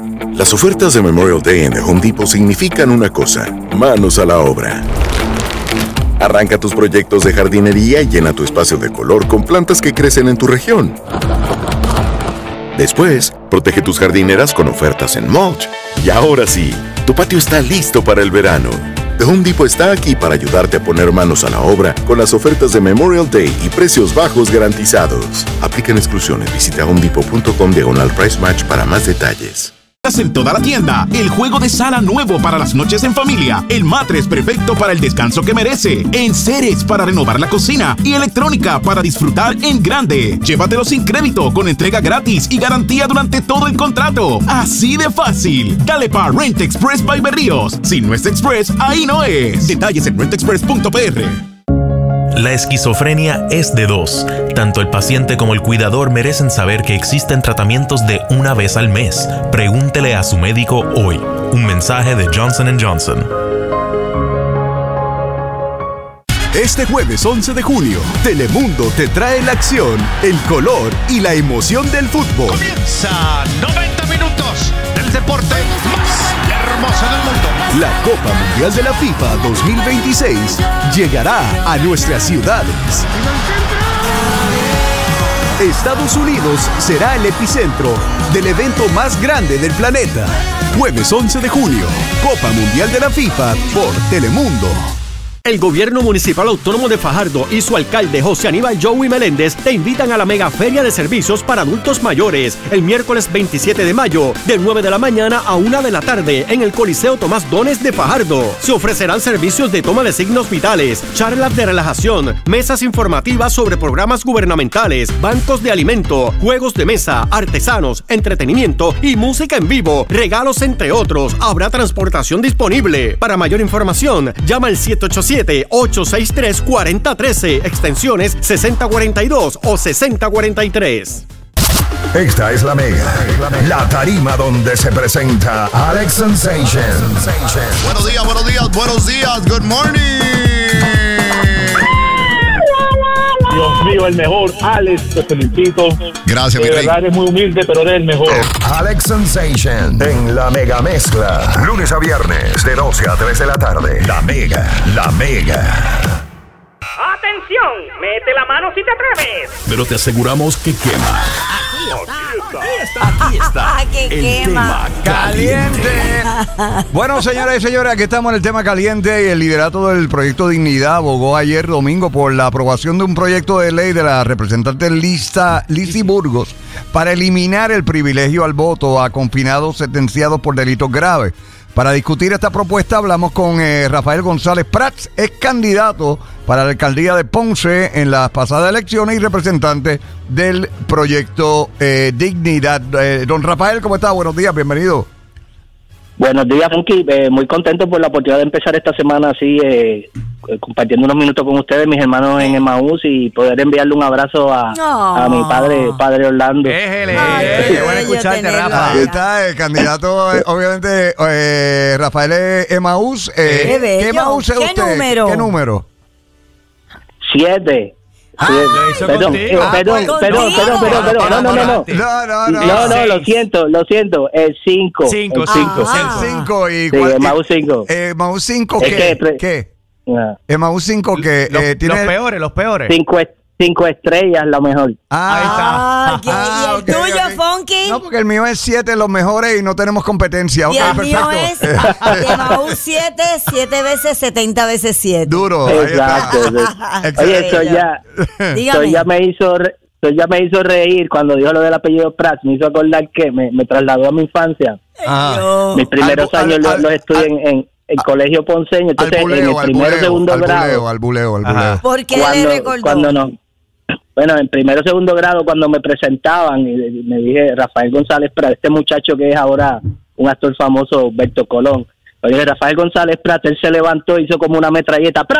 Las ofertas de Memorial Day en The Home Depot significan una cosa: manos a la obra. Arranca tus proyectos de jardinería y llena tu espacio de color con plantas que crecen en tu región. Después, protege tus jardineras con ofertas en mulch. Y ahora sí, tu patio está listo para el verano. The Home Depot está aquí para ayudarte a poner manos a la obra con las ofertas de Memorial Day y precios bajos garantizados. Aplican exclusiones. Visita homedepot.com/price match para más detalles. En toda la tienda, el juego de sala nuevo para las noches en familia, el matres perfecto para el descanso que merece, enseres para renovar la cocina y electrónica para disfrutar en grande. Llévatelo sin crédito, con entrega gratis y garantía durante todo el contrato. Así de fácil. Dale pa' Rent Express by Berríos. Si no es Express, ahí no es. Detalles en rentexpress.pr. La esquizofrenia es de dos. Tanto el paciente como el cuidador merecen saber que existen tratamientos de una vez al mes. Pregúntele a su médico hoy. Un mensaje de Johnson & Johnson. Este jueves 11 de junio, Telemundo te trae la acción, el color y la emoción del fútbol. Comienza 90 minutos del deporte más hermoso del mundo. La Copa Mundial de la FIFA 2026 llegará a nuestras ciudades. Estados Unidos será el epicentro del evento más grande del planeta. Jueves 11 de junio, Copa Mundial de la FIFA por Telemundo. El Gobierno Municipal Autónomo de Fajardo y su alcalde José Aníbal Joey Meléndez te invitan a la Mega Feria de Servicios para Adultos Mayores el miércoles 27 de mayo de 9 de la mañana a 1 de la tarde en el Coliseo Tomás Dones de Fajardo. Se ofrecerán servicios de toma de signos vitales, charlas de relajación, mesas informativas sobre programas gubernamentales, bancos de alimento, juegos de mesa, artesanos, entretenimiento y música en vivo, regalos entre otros. Habrá transportación disponible. Para mayor información, llama al 787-863-4013, extensiones 6042 o 6043. Esta es la Mega, la tarima donde se presenta Alex Sensation. Buenos días, buenos días, buenos días. Good morning. Dios mío, el mejor. Alex, te felicito. Gracias, mi de rey. verdad eres muy humilde, pero eres el mejor. Alex Sensation en la Mega Mezcla. Lunes a viernes de 12 a 3 de la tarde. La Mega, la Mega. ¡Atención! ¡Mete la mano si te atreves! Pero te aseguramos que quema. Aquí está. Que el quema. tema caliente. Bueno, señoras y señores, aquí estamos en el tema caliente y el liderato del Proyecto Dignidad abogó ayer domingo por la aprobación de un proyecto de ley de la representante Lizzy Burgos para eliminar el privilegio al voto a confinados sentenciados por delitos graves. Para discutir esta propuesta hablamos con Rafael González Prats, ex candidato para la alcaldía de Ponce en las pasadas elecciones y representante del proyecto Dignidad. Don Rafael, ¿cómo está? Buenos días, bienvenido. Buenos días, Funky. Muy contento por la oportunidad de empezar esta semana así, compartiendo unos minutos con ustedes, mis hermanos en Emmaús, y poder enviarle un abrazo a mi padre Orlando. Qué bueno escucharte, Rafa. Ahí está el candidato, obviamente, Rafael Emmaús. ¿Qué Emmaús es usted? ¿Qué número? 7. Perdón, no, lo siento, el 5. El 5 y Emmaús 5. Emmaús 5, ¿qué? Emmaús 5, que tiene los peores. 5 estrellas, lo mejor. Ahí está. ¿Y el tuyo, Funky? No, porque el mío es 7, los mejores, y no tenemos competencia. Y el mío es Emmaús 7, 7 veces 70 veces 7. Duro. Exacto. Oye, eso ya me hizo reír cuando dijo lo del apellido Prats. Me hizo acordar que me trasladó a mi infancia. Mis primeros años los estudié en el colegio ponceño. Entonces, en el primero segundo grado. Al buleo. ¿Por qué le recordó? Cuando no. Bueno, en primero o segundo grado, cuando me presentaban, y me dije Rafael González Prats, este muchacho que es ahora un actor famoso, Berto Colón. Oye, Rafael González Prats, él se levantó, hizo como una metralleta. ¡Pra!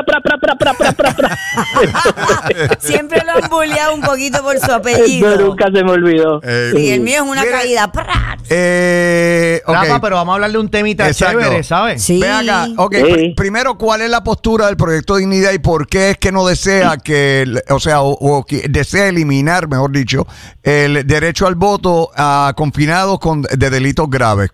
Siempre lo han bulleado un poquito por su apellido. Eso nunca se me olvidó. Sí, el mío es una caída. Okay. Rafa, pero vamos a hablar de un temita chévere, ¿sabes? Sí. Ve acá. Primero, ¿cuál es la postura del Proyecto Dignidad y por qué es que no desea o que desea eliminar, mejor dicho, el derecho al voto a confinados de delitos graves?